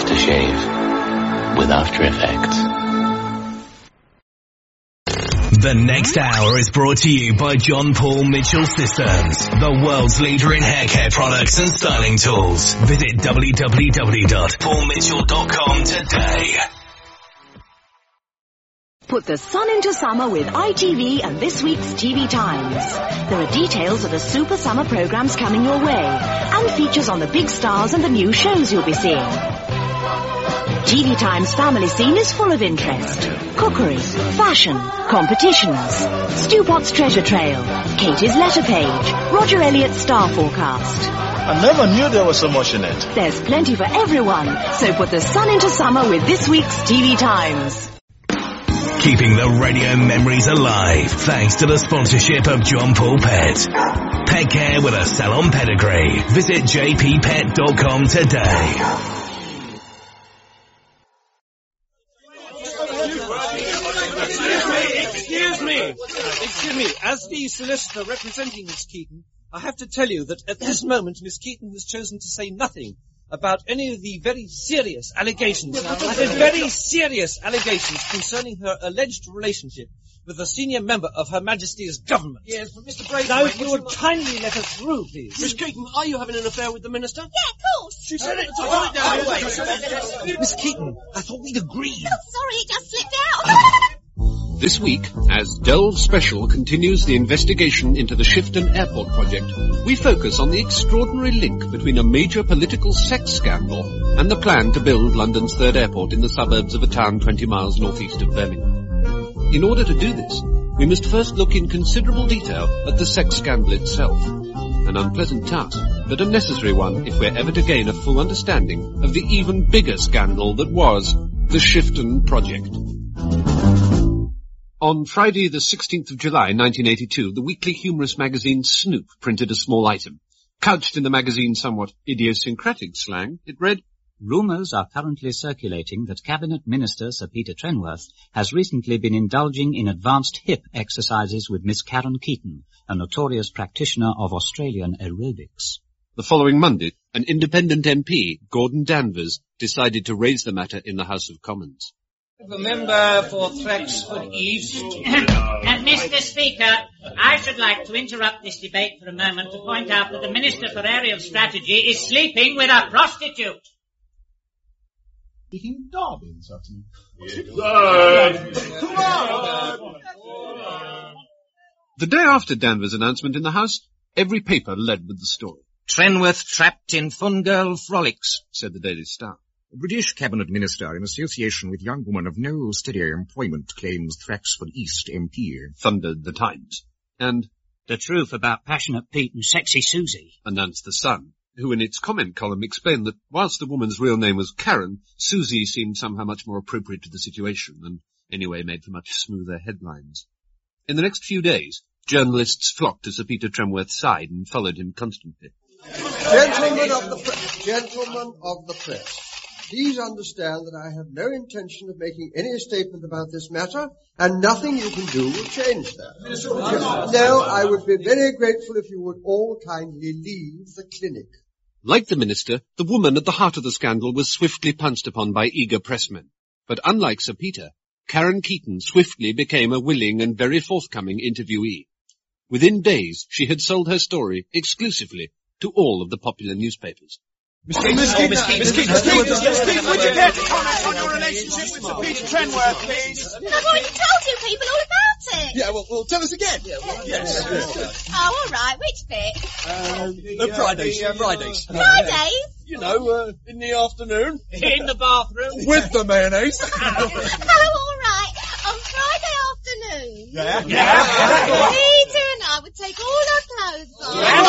aftershave with After Effects. The next hour is brought to you by John Paul Mitchell Systems, the world's leader in hair care products and styling tools. Visit www.paulmitchell.com today. Put the sun into summer with ITV and this week's TV Times. There are details of the super summer programs coming your way and features on the big stars and the new shows you'll be seeing. TV Times family scene is full of interest. Cookery, fashion, competitions, Stu Potts treasure trail, Katie's letter page, Roger Elliott's star forecast. I never knew there was so much in it. There's plenty for everyone, so put the sun into summer with this week's TV Times. Keeping the radio memories alive thanks to the sponsorship of John Paul Pet. Pet care with a salon pedigree. Visit jppet.com today. Excuse me. As the solicitor representing Miss Keaton, I have to tell you that at this moment Miss Keaton has chosen to say nothing about any of the very serious allegations concerning her alleged relationship with a senior member of Her Majesty's government. Yes, but Mr. Braithwaite... Now, if you would kindly let us through, please. Miss Keaton, are you having an affair with the Minister? Yeah, of course. She said it. Miss Keaton, I thought we'd agreed. Oh, sorry, it just slipped out. This week, as Delve Special continues the investigation into the Shifton Airport project, we focus on the extraordinary link between a major political sex scandal and the plan to build London's third airport in the suburbs of a town 20 miles northeast of Birmingham. In order to do this, we must first look in considerable detail at the sex scandal itself. An unpleasant task, but a necessary one if we're ever to gain a full understanding of the even bigger scandal that was the Shifton project. On Friday the 16th of July 1982, the weekly humorous magazine Snoop printed a small item. Couched in the magazine's somewhat idiosyncratic slang, it read, Rumours are currently circulating that Cabinet Minister Sir Peter Trenworth has recently been indulging in advanced hip exercises with Miss Karen Keaton, a notorious practitioner of Australian aerobics. The following Monday, an independent MP, Gordon Danvers, decided to raise the matter in the House of Commons. The member for Thraxford East. Mr. Speaker, I should like to interrupt this debate for a moment to point out that the Minister for Aerial Strategy is sleeping with a prostitute. Speaking Derby this afternoon. The day after Danvers' announcement in the House, every paper led with the story. Trenworth trapped in fun girl frolics, said the Daily Star. A British Cabinet Minister in association with young woman of no steady employment claims Thraxford East MP. Thundered the Times. And the truth about Passionate Pete and Sexy Susie, announced the Sun, who in its comment column explained that whilst the woman's real name was Karen, Susie seemed somehow much more appropriate to the situation and anyway made for much smoother headlines. In the next few days, journalists flocked to Sir Peter Trenworth's side and followed him constantly. Gentlemen of the press. Please understand that I have no intention of making any statement about this matter, and nothing you can do will change that. No, I would be very grateful if you would all kindly leave the clinic. Like the Minister, the woman at the heart of the scandal was swiftly pounced upon by eager pressmen. But unlike Sir Peter, Karen Keaton swiftly became a willing and very forthcoming interviewee. Within days, she had sold her story exclusively to all of the popular newspapers. Miss Keaton, would you care to comment on your relationship with Sir Peter Trenworth, please? I've already told you people all about it. Yeah, well, tell us again. Yes. Oh, all right. Which bit? Fridays. Fridays? You know, in the afternoon. In the bathroom. With the mayonnaise. Oh, all right. On Friday afternoon. Yeah. Peter and I would take all our clothes off. And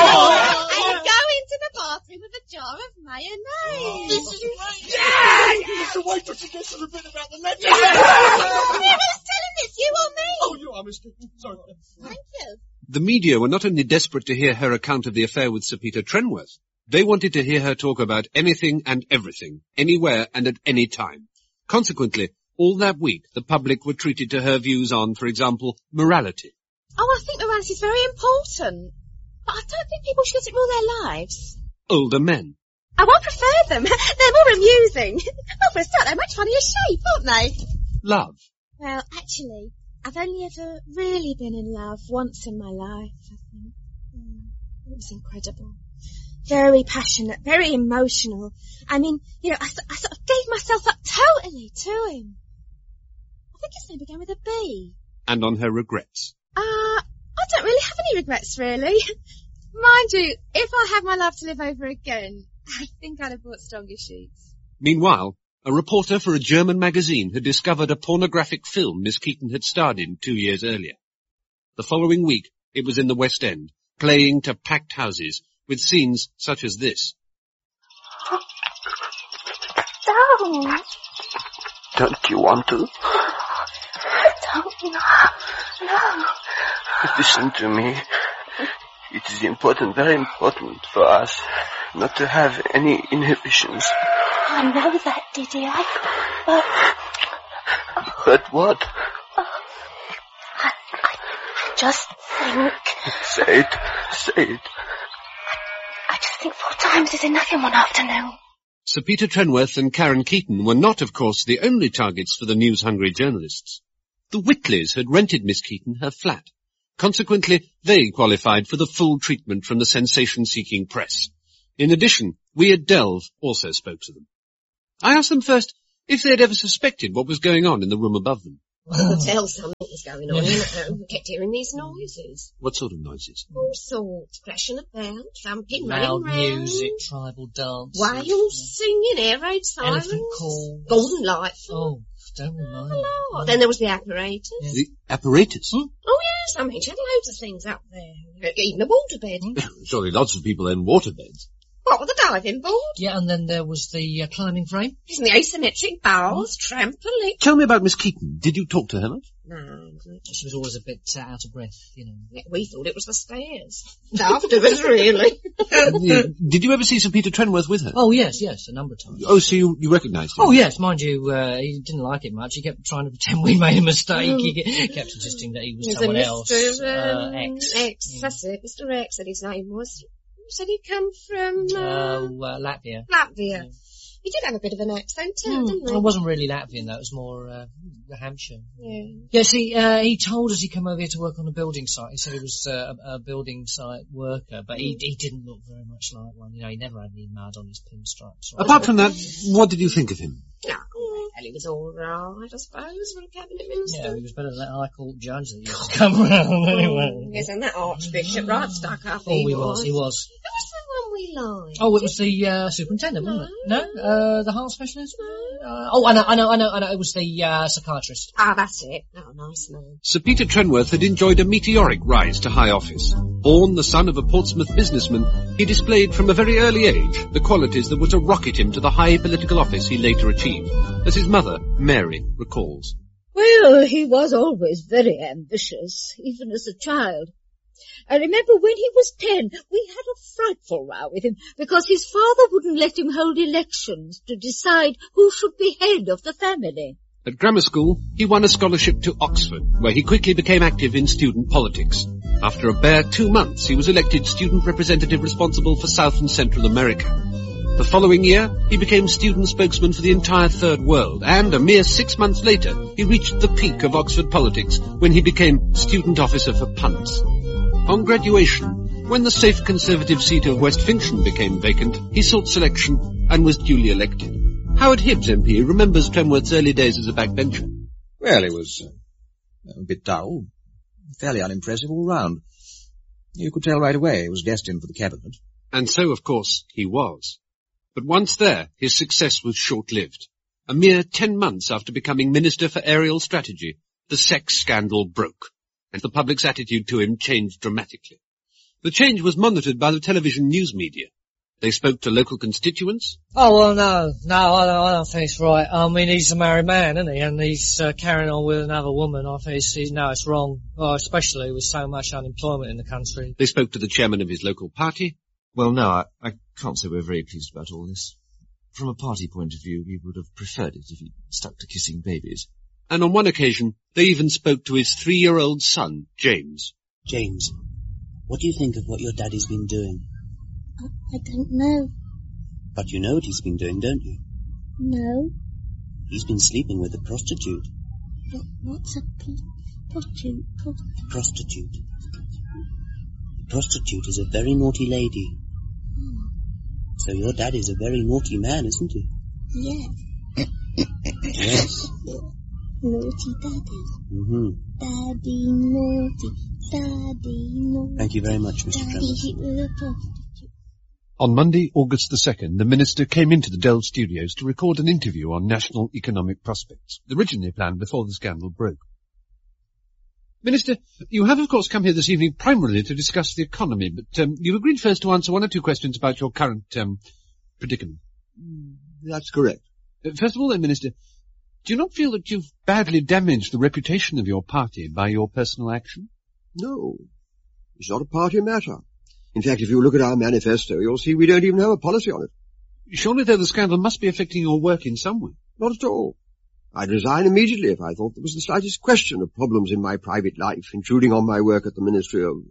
go into the bathroom with a jar of mayonnaise. This is great. Yeah! The waitress suggested a bit about the legend. Who's telling this, you or me? Oh, you are, Miss Keaton. Sorry. Thank you. The media were not only desperate to hear her account of the affair with Sir Peter Trenworth, they wanted to hear her talk about anything and everything, anywhere and at any time. Consequently, all that week, the public were treated to her views on, for example, morality. Oh, I think morality is very important. But I don't think people should rule their lives. Older men. Oh, I prefer them. They're more thing. Oh, for a start, they're much funnier shape, aren't they? Love. Well, actually, I've only ever really been in love once in my life, I think. It was incredible. Very passionate, very emotional. I mean, you know, I sort of gave myself up totally to him. I think his name began with a B. And on her regrets. I don't really have any regrets, really. Mind you, if I had my love to live over again, I think I'd have bought stronger sheets. Meanwhile, a reporter for a German magazine had discovered a pornographic film Miss Keaton had starred in 2 years earlier. The following week, it was in the West End, playing to packed houses, with scenes such as this. Don't. Don't you want to? Don't, no. Listen to me. It is important, very important for us not to have any inhibitions. I know that, Diddy. But what? I just think... Say it. I just think 4 times is enough in one afternoon. Sir Peter Trenworth and Karen Keaton were not, of course, the only targets for the news-hungry journalists. The Whitleys had rented Miss Keaton her flat. Consequently, they qualified for the full treatment from the sensation-seeking press. In addition, we at Delve also spoke to them. I asked them first if they had ever suspected what was going on in the room above them. I could tell something was going on. We kept hearing these noises. What sort of noises? All sorts, crashing about, thumping, loud running round. music, tribal dances. Whales singing, air raid sirens. Elephant calls. Golden light. Oh, don't remind A me. lot. Then there was the apparatus. Yeah. The apparatus? Oh yes, I mean, she had loads of things up there. Even a waterbed. Surely lots of people own waterbeds. What with the diving board? Yeah, and then there was the climbing frame. Isn't the asymmetric bars, trampoline? Tell me about Miss Keaton. Did you talk to her much? No. She was always a bit out of breath, you know. Yeah, we thought it was the stairs. Afterwards, really. Did you ever see Sir Peter Trenworth with her? Oh, yes, a number of times. Oh, so you recognised him? Oh, yes, mind you, he didn't like it much. He kept trying to pretend we made a mistake. He kept insisting that he was someone else. X. X, that's it. Mr. X, that his name was. Said he'd come from... Latvia. Latvia. Yeah. He did have a bit of an accent too, didn't he? It wasn't really Latvian, though. It was more Hampshire. Yeah. Yeah, see, he told us he'd come over here to work on a building site. He said he was a building site worker, but he didn't look very much like one. You know, he never had any mud on his pinstripes. Apart from that, what did you think of him? No, well, he was all right, I suppose, for a cabinet minister. Yeah, he was better than that High Court judge that used to come round anyway. Yes, and that Archbishop, right stuck up. Oh, he was. Who was the one we liked? Oh, it was the superintendent, wasn't it? No? The heart specialist? Oh, I know. It was the psychiatrist. Ah, that's it. Oh, nice man. Sir Peter Trenworth had enjoyed a meteoric rise to high office. Born the son of a Portsmouth businessman, he displayed from a very early age the qualities that were to rocket him to the high political office he later achieved, as his mother, Mary, recalls. Well, he was always very ambitious, even as a child. I remember when he was 10, we had a frightful row with him because his father wouldn't let him hold elections to decide who should be head of the family. At grammar school, he won a scholarship to Oxford, where he quickly became active in student politics. After a bare 2 months, he was elected student representative responsible for South and Central America. The following year, he became student spokesman for the entire Third World, and a mere 6 months later, he reached the peak of Oxford politics when he became student officer for punts. On graduation, when the safe Conservative seat of West Fincham became vacant, he sought selection and was duly elected. Howard Hibbs, MP, remembers Trenworth's early days as a backbencher. Well, he was a bit dull, fairly unimpressive all round. You could tell right away he was destined for the cabinet. And so, of course, he was. But once there, his success was short-lived. A mere 10 months after becoming Minister for Aerial Strategy, the sex scandal broke, and the public's attitude to him changed dramatically. The change was monitored by the television news media. They spoke to local constituents. Oh, well, no, I don't think it's right. I mean, he's a married man, isn't he? And he's carrying on with another woman. I think it's wrong, especially with so much unemployment in the country. They spoke to the chairman of his local party. Well, no, I can't say we're very pleased about all this. From a party point of view, we would have preferred it if he'd stuck to kissing babies. And on one occasion, they even spoke to his 3-year-old son, James. James, what do you think of what your daddy's been doing? I don't know. But you know what he's been doing, don't you? No. He's been sleeping with a prostitute. What's a prostitute? Prostitute. A prostitute is a very naughty lady. Oh. So your dad is a very naughty man, isn't he? Yes. Yes. Naughty daddy. Mm-hmm. Daddy naughty. Daddy naughty. Thank you very much, Mr. Tremworth. On Monday, August the 2nd, the Minister came into the Dell studios to record an interview on national economic prospects, originally planned before the scandal broke. Minister, you have of course come here this evening primarily to discuss the economy, but you've agreed first to answer one or two questions about your current predicament. That's correct. First of all then, Minister, do you not feel that you've badly damaged the reputation of your party by your personal action? No, it's not a party matter. In fact, if you look at our manifesto, you'll see we don't even have a policy on it. Surely, though, the scandal must be affecting your work in some way. Not at all. I'd resign immediately if I thought there was the slightest question of problems in my private life, intruding on my work at the Ministry of...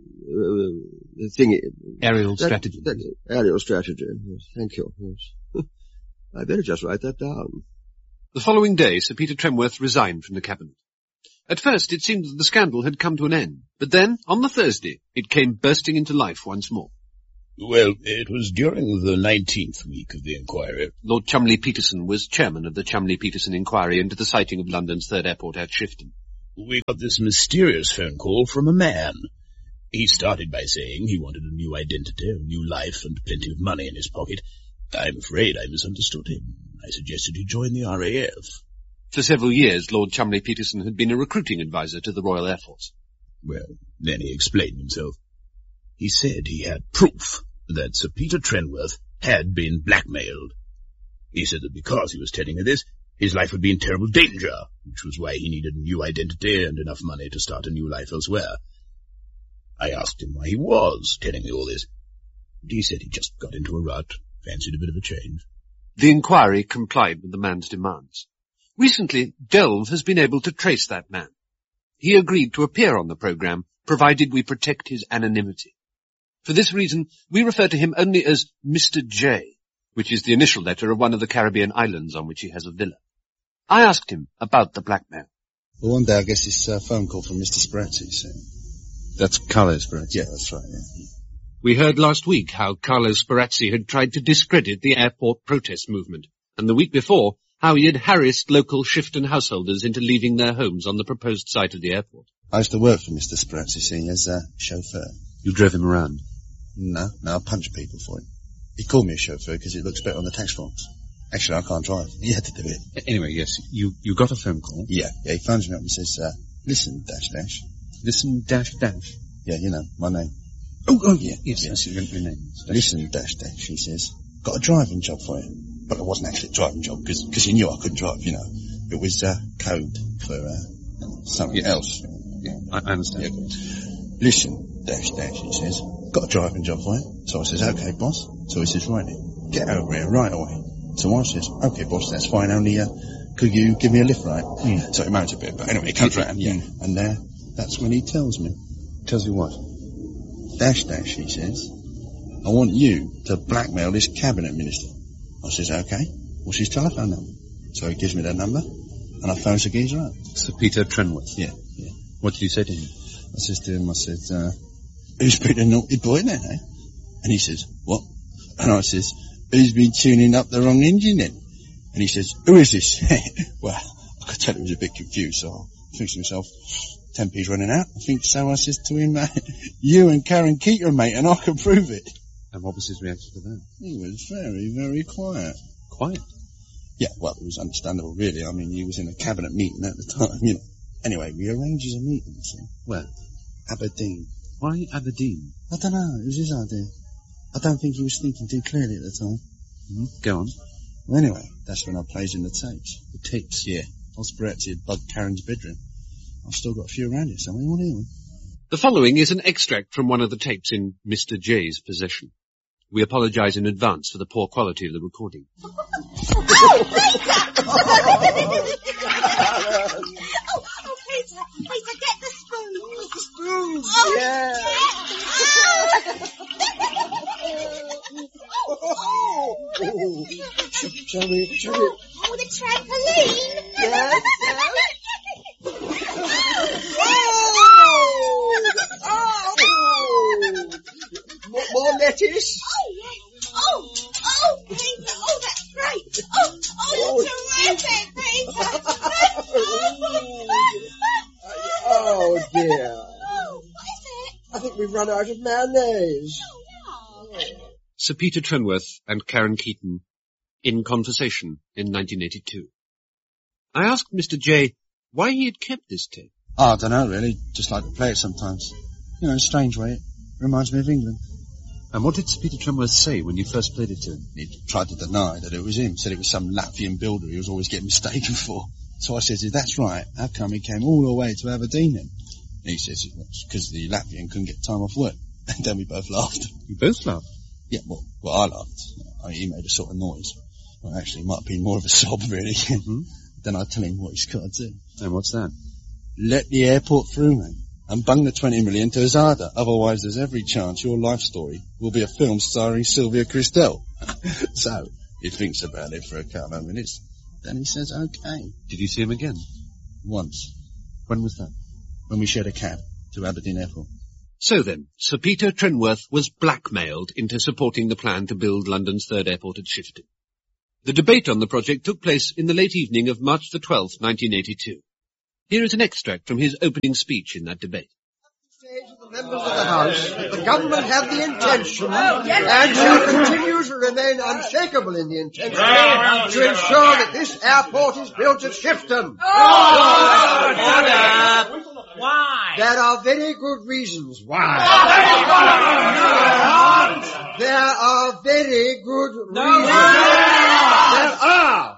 Aerial strategy. Aerial strategy, yes. Thank you, yes. I'd better just write that down. The following day, Sir Peter Tremworth resigned from the Cabinet. At first, it seemed that the scandal had come to an end, but then, on the Thursday, it came bursting into life once more. Well, it was during the 19th week of the inquiry. Lord Cholmondeley-Peterson was chairman of the Cholmondeley-Peterson inquiry into the sighting of London's third airport at Shifton. We got this mysterious phone call from a man. He started by saying he wanted a new identity, a new life, and plenty of money in his pocket. I'm afraid I misunderstood him. I suggested he join the RAF. For several years, Lord Cholmondeley-Peterson had been a recruiting advisor to the Royal Air Force. Well, then he explained himself. He said he had proof that Sir Peter Tremworth had been blackmailed. He said that because he was telling her this, his life would be in terrible danger, which was why he needed a new identity and enough money to start a new life elsewhere. I asked him why he was telling me all this. He said he just got into a rut, fancied a bit of a change. The inquiry complied with the man's demands. Recently, Delve has been able to trace that man. He agreed to appear on the programme, provided we protect his anonymity. For this reason, we refer to him only as Mr. J, which is the initial letter of one of the Caribbean islands on which he has a villa. I asked him about the blackmail. Well, one day I guess this phone call from Mr. Sparazzi, so... That's Carlo Sparazzi? Yeah, that's right, yeah. We heard last week how Carlo Sparazzi had tried to discredit the airport protest movement, and the week before, how he had harassed local Shifton householders into leaving their homes on the proposed site of the airport. I used to work for Mr. Sparazzi, see, as a chauffeur. You drove him around? No, I punched people for him. He called me a chauffeur because it looks better on the tax forms. Actually, I can't drive. He had to do it. Anyway, yes, you got a phone call? Yeah, he phones me up and says, listen, dash, dash. Listen, dash, dash? Yeah, you know, my name. Oh, yeah. Yes, that's your name. Listen, dash, dash, he says. Got a driving job for you. But it wasn't actually a driving job, because he knew I couldn't drive, you know. It was code for something else. Yeah, I understand. Yeah. Listen, dash, dash, he says. Got a driving job for you. So I says, okay, boss. So he says, right then, get over here right away. So I says, okay, boss, that's fine, only could you give me a lift, right? So he mounted a bit, but anyway, he comes round, yeah. And that's when he tells me. Tells you what? Dash, dash, he says. I want you to blackmail this cabinet minister. I says, okay, what's his telephone number? So he gives me that number, and I phone Sir Geezer up. Sir Peter Tremworth? Yeah. What did you say to him? I says to him, who's been a naughty boy then, eh? And he says, what? And I says, who's been tuning up the wrong engine then? And he says, who is this? Well, I could tell he was a bit confused, so I think to myself, 10p's running out. I think so. I says to him, you and Karen Keeter, mate, and I can prove it. And what was his reaction to that? He was very, very quiet. Quiet? Yeah, well, it was understandable, really. I mean, he was in a cabinet meeting at the time, you know. Anyway, we arranges a meeting, you see. Where? Aberdeen. Why Aberdeen? I don't know. It was his idea. I don't think he was thinking too clearly at the time. Go on. Well, anyway, that's when I plays in the tapes. The tapes? Yeah. Sparazzi had bugged Karen's bedroom. I've still got a few around here somewhere. You want to hear one? The following is an extract from one of the tapes in Mr. J's possession. We apologise in advance for the poor quality of the recording. Peter, get the spoons. The spoons, oh, yeah. picture it. Oh, the trampoline! Yes, More lettuce? Oh, yes. Oh, Peter. Oh, that's great. Oh, terrific, Peter. Oh, dear. Oh, what is it? I think we've run out of mayonnaise. Sir Peter Trenworth and Karen Keaton in conversation in 1982. I asked Mr. J why he had kept this tape. Oh, I don't know, really. Just like to play it sometimes. You know, in a strange way. It reminds me of England. And what did Sir Peter Trenworth say when you first played it to him? He tried to deny that it was him. Said it was some Latvian builder he was always getting mistaken for. So I said to him, that's right. How come he came all the way to Aberdeen then? And he says it was because the Latvian couldn't get time off work. And then we both laughed. You both laughed? Yeah, well, I laughed. He made a sort of noise. Well, actually, it might have been more of a sob, really. Then I tell him what he's got to do. And what's that? Let the airport through, mate. And bung the 20 million to Azada. Otherwise, there's every chance your life story will be a film starring Sylvia Christel. So, he thinks about it for a couple of minutes. Then he says, okay. Did you see him again? Once. When was that? When we shared a cab to Aberdeen Airport. So then, Sir Peter Trenworth was blackmailed into supporting the plan to build London's third airport at Shifton. The debate on the project took place in the late evening of March the 12th, 1982. Here is an extract from his opening speech in that debate. Members of the House, the government have the intention and shall continue to remain unshakable in the intention to ensure that this airport is built at Shifton. Why? There are very good reasons why. There are very good reasons. There are.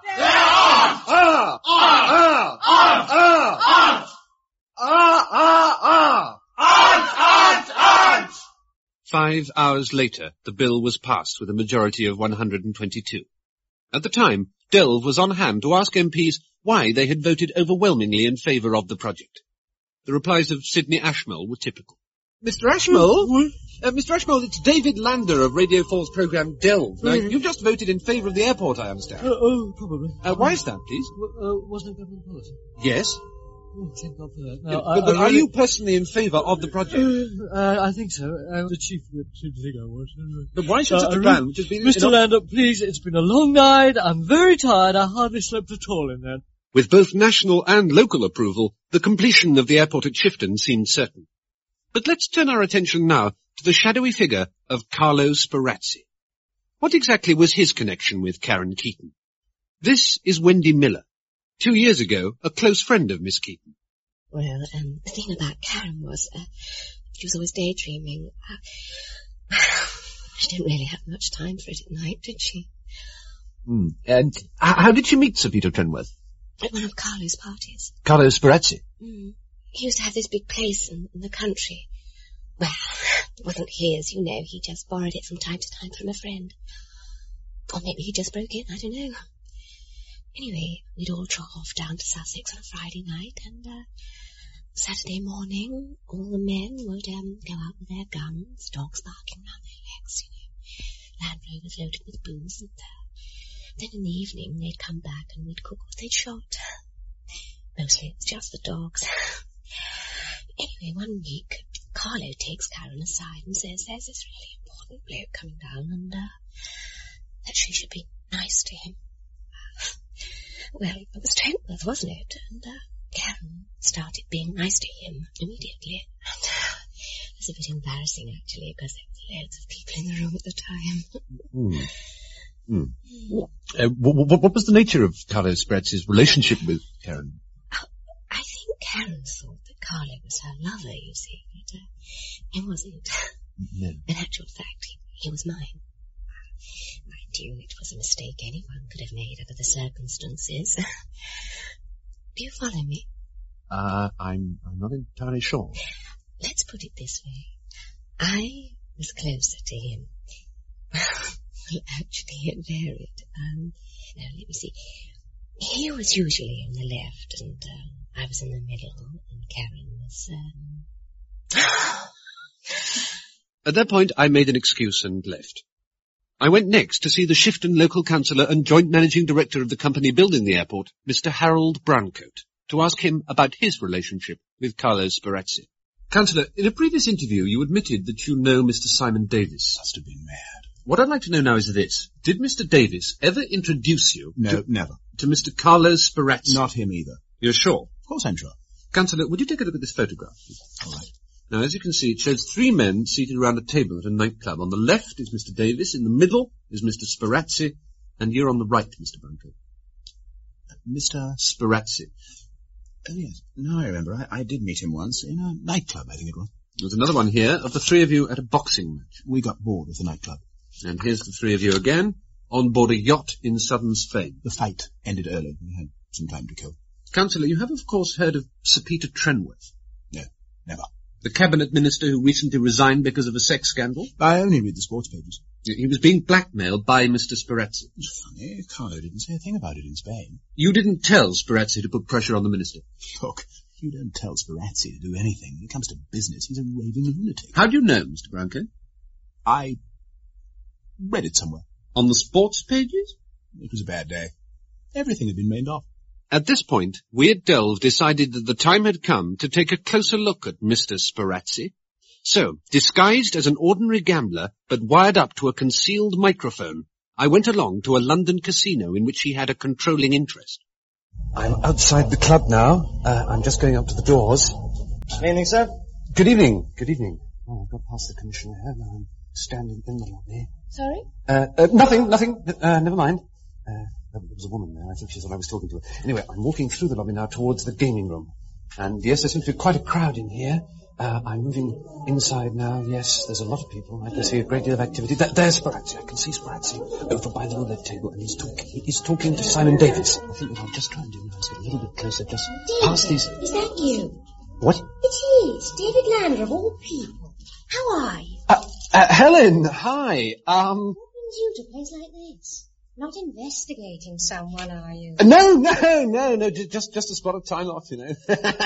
5 hours later, the bill was passed with a majority of 122. At the time, Delve was on hand to ask MPs why they had voted overwhelmingly in favour of the project. The replies of Sidney Ashmole were typical. Mr. Ashmole? Mr. Ashmole, it's David Lander of Radio 4's programme Delve. Now, you've just voted in favour of the airport, I understand. Probably. Why is that, please? Wasn't it government policy? Yes. Oh, thank God for that. Yeah, No, but are you personally in favour of the project? I think so. The chief would seem to think I was. But why should such a plan, which has been... Mr. Lander, please, it's been a long night. I'm very tired. I hardly slept at all in that. With both national and local approval, the completion of the airport at Shifton seemed certain. But let's turn our attention now to the shadowy figure of Carlo Sperazzi. What exactly was his connection with Karen Keaton? This is Wendy Miller, 2 years ago a close friend of Miss Keaton. Well, the thing about Karen was, she was always daydreaming. She didn't really have much time for it at night, did she? And how did you meet Sir Peter Trenworth? At one of Carlo's parties. Carlo Sperazzi? He used to have this big place in the country. Well, it wasn't his, you know. He just borrowed it from time to time from a friend. Or maybe he just broke in, I don't know. Anyway, we'd all trot off down to Sussex on a Friday night, and Saturday morning, all the men would go out with their guns, dogs barking round their legs, you know, Land Rovers loaded with booze, and then in the evening they'd come back and we'd cook what they'd shot. Mostly it's just the dogs. Anyway, one week, Carlo takes Karen aside and says there's this really important bloke coming down and that she should be nice to him. Well, it was Trenworth, wasn't it? And Karen started being nice to him immediately. And it was a bit embarrassing, actually, because there were loads of people in the room at the time. What was the nature of Carlo Sperazzi's relationship with Karen? I think Karen thought that Carlo was her lover, you see, but he wasn't. No. In actual fact, he was mine. Mind you, it was a mistake anyone could have made under the circumstances. Do you follow me? I'm not entirely sure. Let's put it this way. I was closer to him. Well, actually, it varied. Now, let me see. He was usually on the left, and I was in the middle, and Karen was, At that point, I made an excuse and left. I went next to see the Shifton local councillor and joint managing director of the company building the airport, Mr. Harold Browncoat, to ask him about his relationship with Carlo Sperazzi. Councillor, in a previous interview you admitted that you know Mr. Simon Davis. Must have been mad. What I'd like to know now is this. Did Mr. Davis ever introduce you never. To Mr. Carlo Sperazzi? Not him either. You're sure? Of course I'm sure. Councillor, would you take a look at this photograph? All right. Now, as you can see, it shows 3 men seated around a table at a nightclub. On the left is Mr. Davis, in the middle is Mr. Sperazzi, and you're on the right, Mr. Browncoat. Mr. Sperazzi. Oh, yes. No, I remember. I did meet him once in a nightclub, I think it was. There's another one here of the 3 of you at a boxing match. We got bored of the nightclub. And here's the 3 of you again, on board a yacht in southern Spain. The fight ended early. We had some time to kill. Councillor, you have, of course, heard of Sir Peter Trenworth? No, never. The cabinet minister who recently resigned because of a sex scandal? I only read the sports papers. He was being blackmailed by Mr. Sperazzi. It's funny, Carlo didn't say a thing about it in Spain. You didn't tell Sperazzi to put pressure on the minister? Look, you don't tell Sperazzi to do anything. When it comes to business, he's a raving lunatic. How do you know, Mr. Browncoat? I read it somewhere. On the sports pages? It was a bad day. Everything had been rained off. At this point, we at Delve decided that the time had come to take a closer look at Mr. Sperazzi. So, disguised as an ordinary gambler, but wired up to a concealed microphone, I went along to a London casino in which he had a controlling interest. I'm outside the club now. I'm just going up to the doors. Good evening, sir. Good evening. Good evening. Oh, I've got past the commissioner here. Now I'm standing in the lobby. Sorry? Nothing. Never mind. There was a woman there. I think she thought I was talking to her. Anyway, I'm walking through the lobby now towards the gaming room. And yes, there seems to be quite a crowd in here. I'm moving inside now. Yes, there's a lot of people. I can see a great deal of activity. There's Sperazzi. I can see Sperazzi over by the roulette table, and he's talking to Simon Davis. I think what I'll just try and do now is get a little bit closer, just past these... Is that you? What? It is. David Lander, of all people. How are you? Helen, hi. What brings you to a place like this? Not investigating someone, are you? No, just a spot of time off, you know.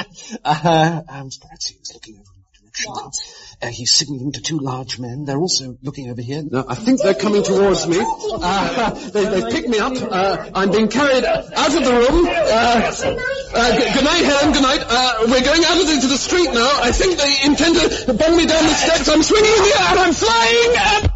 Sperazzi is looking over in my direction. What? He's signalling to 2 large men. They're also looking over here. No, I think they're coming towards me. They picked me up. I'm being carried out of the room. Good night, Helen, good night. We're going out into the street now. I think they intend to bang me down the steps. I'm swinging in the air and I'm flying.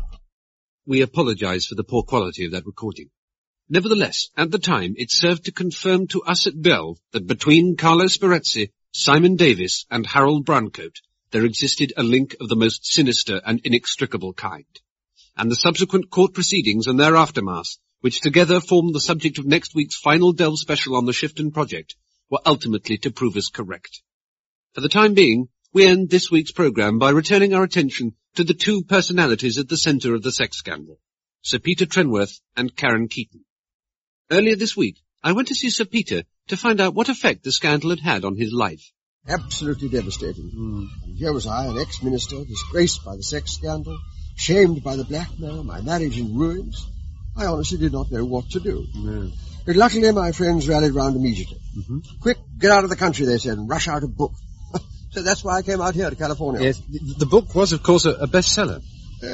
We apologize for the poor quality of that recording. Nevertheless, at the time, it served to confirm to us at Delve that between Carlo Sperazzi, Simon Davis, and Harold Browncoat, there existed a link of the most sinister and inextricable kind. And the subsequent court proceedings and their aftermath, which together formed the subject of next week's final Delve special on the Shifton project, were ultimately to prove us correct. For the time being, we end this week's programme by returning our attention to the 2 personalities at the centre of the sex scandal, Sir Peter Trenworth and Karen Keaton. Earlier this week, I went to see Sir Peter to find out what effect the scandal had had on his life. Absolutely devastating. And here was I, an ex-minister, disgraced by the sex scandal, shamed by the blackmail, my marriage in ruins. I honestly did not know what to do. No. But luckily my friends rallied round immediately. Quick, get out of the country, they said, and rush out a book. So that's why I came out here to California. Yes, the book was, of course, a bestseller.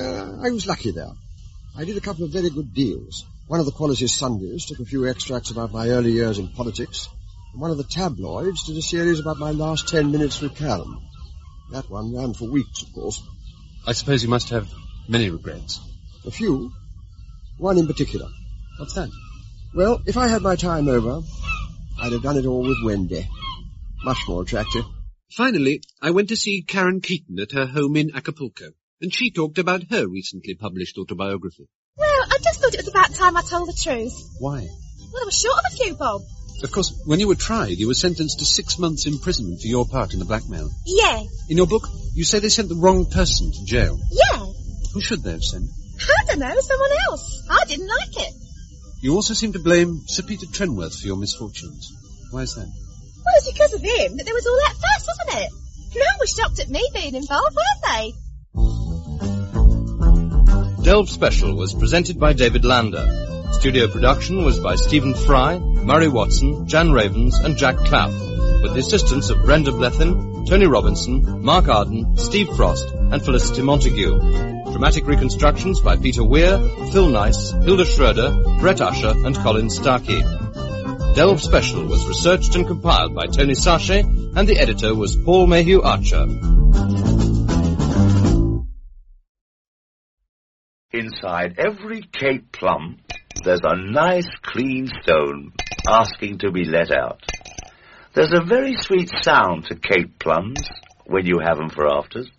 I was lucky there. I did a couple of very good deals. One of the Qualities Sundays took a few extracts about my early years in politics, and one of the tabloids did a series about my last 10 minutes with Karen. That one ran for weeks, of course. I suppose you must have many regrets. A few. One in particular. What's that? Well, if I had my time over, I'd have done it all with Wendy. Much more attractive. Finally, I went to see Karen Keaton at her home in Acapulco, and she talked about her recently published autobiography. Well, I just thought it was about time I told the truth. Why? Well, I was short of a few bob. Of course, when you were tried, you were sentenced to 6 months imprisonment for your part in the blackmail. Yeah. In your book, you say they sent the wrong person to jail. Yeah. Who should they have sent? I don't know, someone else. I didn't like it. You also seem to blame Sir Peter Trenworth for your misfortunes. Why is that? Well, it's because of him that there was all that fuss, wasn't it? No one was shocked at me being involved, weren't they? Delve Special was presented by David Lander. Studio production was by Stephen Fry, Murray Watson, Jan Ravens and Jack Clough, with the assistance of Brenda Blethyn, Tony Robinson, Mark Arden, Steve Frost and Felicity Montague. dramatic reconstructions by Peter Weir, Phil Nice, Hilda Schroeder, Brett Usher and Colin Starkey. Delve Special was researched and compiled by Tony Sachet, and the editor was Paul Mayhew Archer. Inside every Cape plum, there's a nice clean stone asking to be let out. There's a very sweet sound to Cape plums when you have them for afters.